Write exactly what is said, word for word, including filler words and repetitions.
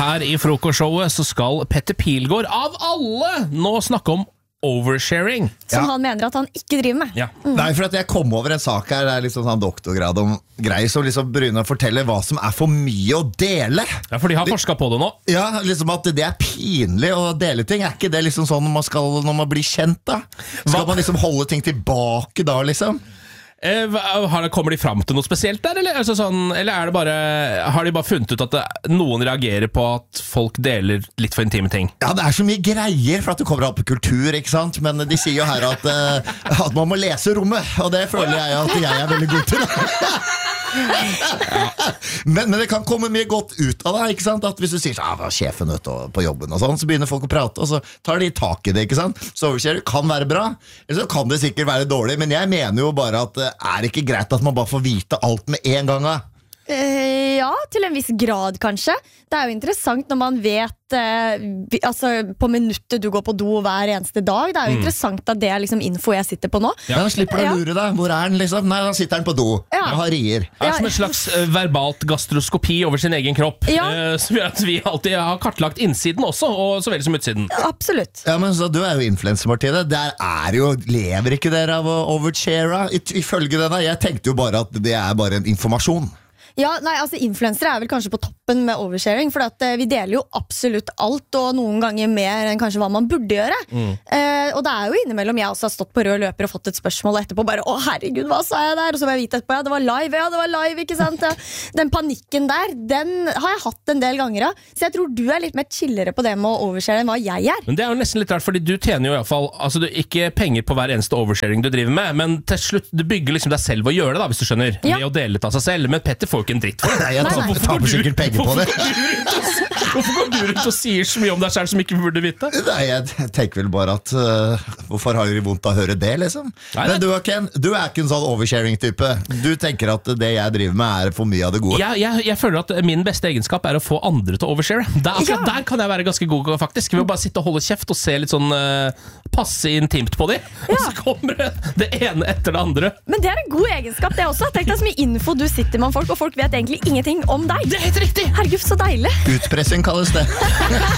her i frokostshowet så skal Petter Pilgaard av alle nå snakke om oversharing. Som Ja. han mener at han ikke driver med. Ja. Mm. Nei, for at jeg kom over en sak her, det er liksom sånn doktorgrad om greier, som liksom Brune forteller hva som er for mye å dele. Ja, for de har forsket på det nå. Ja, liksom at det er pinlig å dele ting. Er ikke det liksom sånn når man, skal, når man blir kjent da? Skal Hva? man liksom holde ting tilbake da, liksom? Eh, hva- har det- Kommer de fram til noe spesielt der, eller, altså sånn, eller er det bare, har de bare funnet ut at det, noen reagerer på at folk deler litt for intime ting? Ja, det er så mye greier, for at det kommer an på kultur, ikke sant? Men de sier jo her at, eh, at man må lese rommet, og det føler jeg at jeg er veldig god til. men, men det kan komme mye godt ut av det, ikke sant? At hvis du sier, ah, sjefen ute på jobben og sånn, så begynner folk å prate, og så tar de tak i det, ikke sant? Så overskjæring kan være bra, eller så kan det sikkert være dårlig, men jeg mener jo bare at det er ikke greit at man bare får vite alt med en gang. Da. Eh, ja, til en viss grad kanskje. Det er jo interessant når man vet eh, vi, altså, på minuttet du går på do hver eneste dag. Det er jo interessant at det er liksom info jeg sitter på nå. Ja, da slipper du å Ja. lure deg. Hvor er den liksom? Nei, da sitter den på do. Ja. Jeg har rier. Det er som en slags eh, verbalt gastroskopi over sin egen kropp, Ja. eh, som gjør at vi alltid har kartlagt innsiden også, og så vel som utsiden. Absolutt. Ja, men så Du er jo influencer, Martine. Der er jo, lever ikke dere av å overshare? I- Ifølge denne, jeg tenkte jo bare at det er bare en informasjon. Ja, nei, altså Influensere er vel kanskje på toppen med oversharing. For at, eh, vi deler jo absolutt alt, og noen ganger mer enn kanskje hva man burde gjøre. eh, Og det er jo innimellom jeg også har stått på rød løper og fått et spørsmål etterpå. Bare, å herregud, hva sa jeg der? Og så må jeg vite etterpå, ja det var live, ja det var live, ikke sant? Ja. Den panikken der, den har jeg hatt en del ganger av. Så jeg tror du er litt mer chillere på det med å overshare enn hva jeg er. Men det er jo nesten litt rart, fordi du tjener jo i hvert fall, altså du, ikke penger på hver eneste oversharing du driver med, men til slutt, du bygger liksom deg selv å gjøre det da, hvis du skjønner, Ja. ved å dele det av seg selv. Men Petter får jo ikke en dritt for det. Nei, jeg tar, Nei, nei. taper sikkert penger på det. Hvorfor går du rundt og sier så mye om deg selv som ikke burde vite? Nei, jeg tenker vel bare at uh, hvorfor har de vondt av å høre det, liksom? Nei, Men du, Ken, du er ikke en sånn oversharing-type. Du tenker at det jeg driver med er for mye av det gode. Jeg, jeg, jeg føler at min beste egenskap er å få andre til å overshare. Der, akkurat Ja. der kan jeg være ganske god, faktisk. Ved å bare sitte og holde kjeft og se litt sånn uh, passe intimt på dem. Og så kommer det det ene etter det andre. Men det er en god egenskap det også. Tenk deg så mye info du sitter med om folk, og folk vet egentlig ingenting om deg. Det er helt riktig! Herregud, så deilig. Utpressing kalles det.